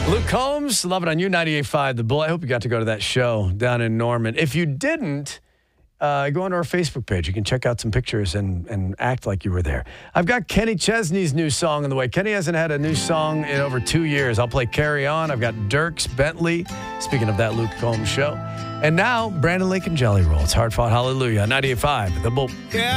Luke Combs, Love It on You, 98.5 The Bull. I hope you got to go to that show down in Norman. If you didn't, go onto our Facebook page. You can check out some pictures and act like you were there. I've got Kenny Chesney's new song on the way. Kenny hasn't had a new song in over 2 years. I'll play Carry On. I've got Dierks Bentley. Speaking of that Luke Combs show. And now, Brandon Lincoln Jelly Roll. It's Hard Fought Hallelujah, 98.5 The Bull. Yeah.